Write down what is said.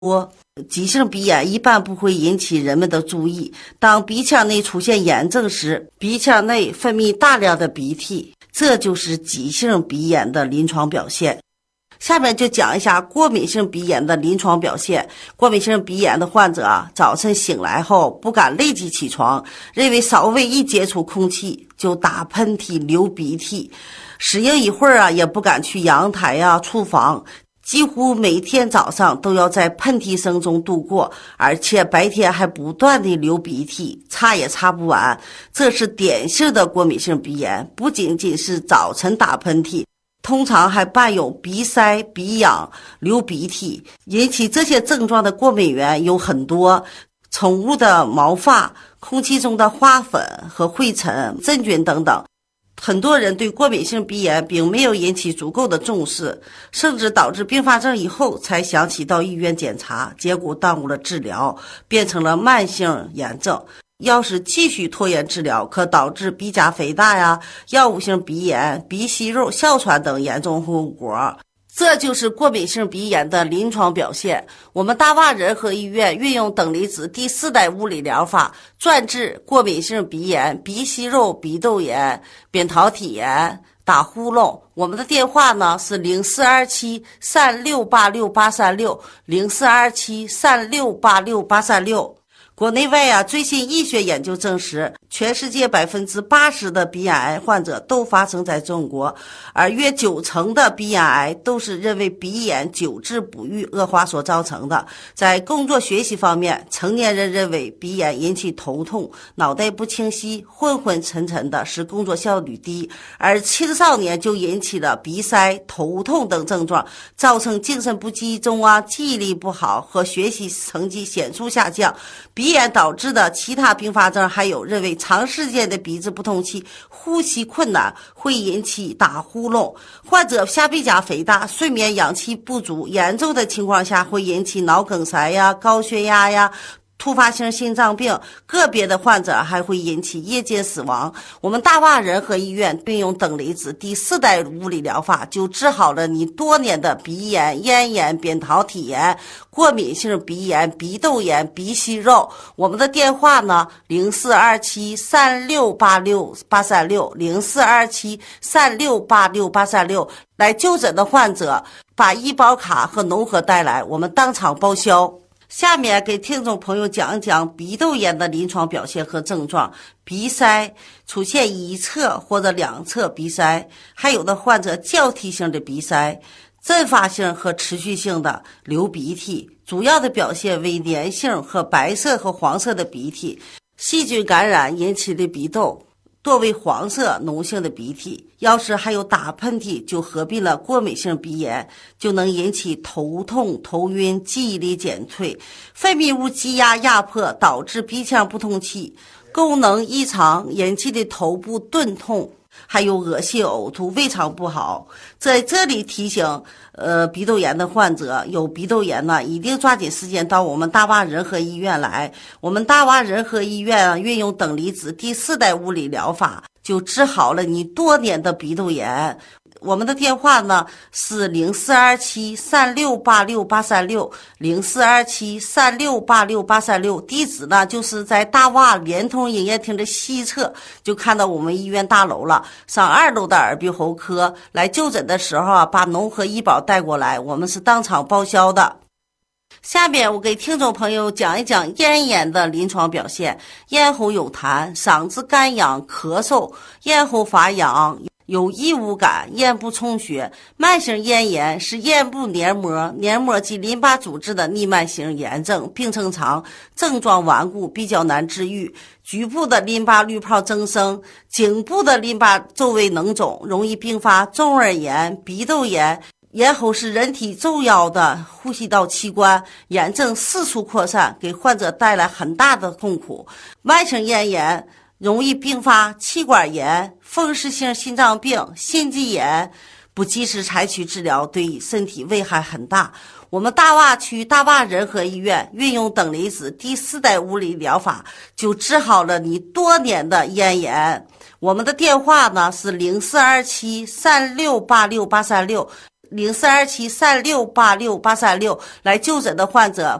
急性鼻炎一般不会引起人们的注意。当鼻腔内出现炎症时，鼻腔内分泌大量的鼻涕，这就是急性鼻炎的临床表现。下面就讲一下过敏性鼻炎的临床表现。过敏性鼻炎的患者早晨醒来后不敢立即起床，认为稍微一接触空气就打喷嚏、流鼻涕，适应一会儿也不敢去阳台厨房，几乎每天早上都要在喷嚏声中度过，而且白天还不断地流鼻涕，擦也擦不完。这是典型的过敏性鼻炎，不仅仅是早晨打喷嚏，通常还伴有鼻塞、鼻痒、流鼻涕。引起这些症状的过敏源有很多，宠物的毛发、空气中的花粉和灰尘、真菌等等。很多人对过敏性鼻炎并没有引起足够的重视，甚至导致并发症以后才想起到医院检查，结果耽误了治疗，变成了慢性炎症。要是继续拖延治疗，可导致鼻甲肥大药物性鼻炎、鼻息肉、哮喘等严重后果。这就是过敏性鼻炎的临床表现。我们大洼仁和医院运用等离子第4代物理疗法，专治过敏性鼻炎、鼻息肉、鼻窦炎、扁桃体炎、打呼噜。我们的电话呢是0427-3686836，0427-3686836。国内外最新医学研究证实，全世界80%的鼻咽癌患者都发生在中国，而约90%的鼻咽癌都是因为鼻炎久治不愈恶化所造成的。在工作学习方面，成年人认为鼻炎引起头痛、脑袋不清晰、昏昏沉沉的，使工作效率低，而青少年就引起了鼻塞、头痛等症状，造成精神不集中记忆力不好和学习成绩显著下降。鼻炎导致的其他并发症还有认为长时间的鼻子不通气、呼吸困难会引起打呼噜，患者下鼻甲肥大、睡眠氧气不足，严重的情况下会引起脑梗塞高血压突发性心脏病，个别的患者还会引起夜间死亡。我们大洼仁和医院并用等离子第4代物理疗法，就治好了你多年的鼻炎、咽炎、扁桃体炎、过敏性鼻炎、鼻窦炎、鼻息肉。我们的电话呢0427-3686836，0427-3686836。来就诊的患者把医保卡和农合带来，我们当场报销。下面给听众朋友讲一讲鼻窦炎的临床表现和症状。鼻塞出现一侧或者两侧鼻塞，还有的患者交替性的鼻塞，阵发性和持续性的流鼻涕，主要的表现为粘性和白色和黄色的鼻涕，细菌感染引起的鼻窦多为黄色脓性的鼻涕。要是还有打喷嚏，就合并了过敏性鼻炎，就能引起头痛、头晕、记忆力减退，分泌物积压压迫，导致鼻腔不通气，功能异常引起的头部钝痛，还有恶心呕吐、胃肠不好。在这里提醒鼻窦炎的患者，有鼻窦炎一定抓紧时间到我们大洼仁和医院来。我们大洼仁和医院运用等离子第4代物理疗法，就治好了你多年的鼻窦炎。我们的电话呢是0427-3686836，0427-3686836，地址呢就是在大洼联通营业厅的西侧，就看到我们医院大楼了。上2楼的耳鼻喉科，来就诊的时候把农合医保带过来，我们是当场报销的。下面我给听众朋友讲一讲咽炎的临床表现。咽喉有痰，嗓子干痒、咳嗽，咽喉发痒，有异物感，咽部充血。慢性咽炎是咽部黏膜及淋巴组织的逆慢性炎症，病程长，症状顽固，比较难治愈。局部的淋巴滤泡增生，颈部的淋巴周围脓肿，容易并发中耳炎、鼻窦炎。咽喉是人体重要的呼吸道器官，炎症四处扩散，给患者带来很大的痛苦。慢性咽炎容易并发气管炎、风湿性心脏病、心肌炎，不及时采取治疗，对身体危害很大。我们大洼区大洼仁和医院运用等离子第4代物理疗法，就治好了你多年的咽炎。我们的电话呢是0427-3686836， 0427368686来就诊的患者